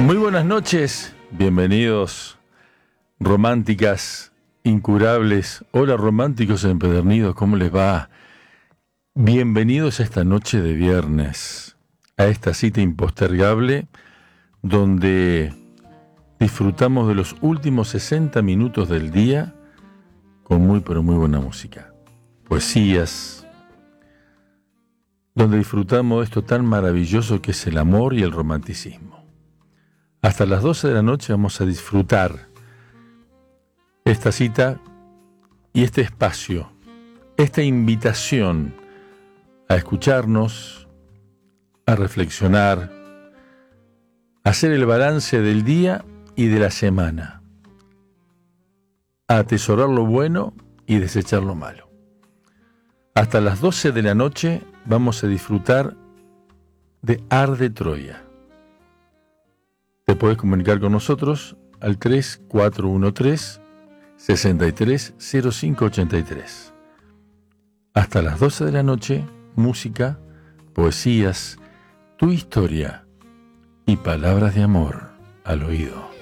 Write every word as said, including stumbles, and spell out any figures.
Muy buenas noches, bienvenidos románticas, incurables. Hola románticos empedernidos, ¿cómo les va? Bienvenidos a esta noche de viernes, a esta cita impostergable donde disfrutamos de los últimos sesenta minutos del día con muy pero muy buena música, poesías, donde disfrutamos de esto tan maravilloso que es el amor y el romanticismo. Hasta las doce de la noche vamos a disfrutar esta cita y este espacio, esta invitación a escucharnos, a reflexionar, a hacer el balance del día y de la semana, a atesorar lo bueno y desechar lo malo. Hasta las doce de la noche vamos a disfrutar de Arde Troya. Te podés comunicar con nosotros al tres cuatro uno tres, seis tres cero cinco ocho tres. Hasta las doce de la noche, música, poesías, tu historia y palabras de amor al oído.